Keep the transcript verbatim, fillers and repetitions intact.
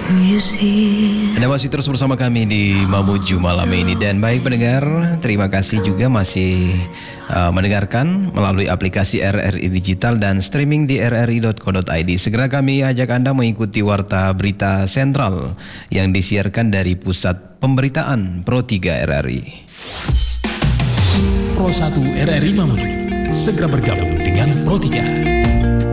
Anda masih terus bersama kami di Mamuju malam ini. Dan baik pendengar, terima kasih juga masih uh, mendengarkan melalui aplikasi R R I Digital dan streaming di r r i dot co dot i d. Segera kami ajak Anda mengikuti Warta Berita Sentral yang disiarkan dari Pusat Pemberitaan Pro tiga R R I. Pro satu R R I Mamuju segera bergabung dengan Pro tiga.